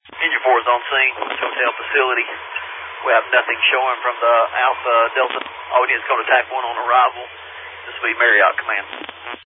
Engine 4 is on scene, hotel facility. We have nothing showing from the Alpha Delta audience. Going to TAC 1 on arrival. This will be Marriott Command.